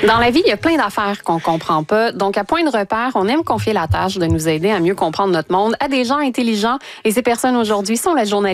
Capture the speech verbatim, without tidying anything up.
Dans la vie, il y a plein d'affaires qu'on comprend pas. Donc, à Point de repère, on aime confier la tâche de nous aider à mieux comprendre notre monde à des gens intelligents. Et ces personnes aujourd'hui sont la journaliste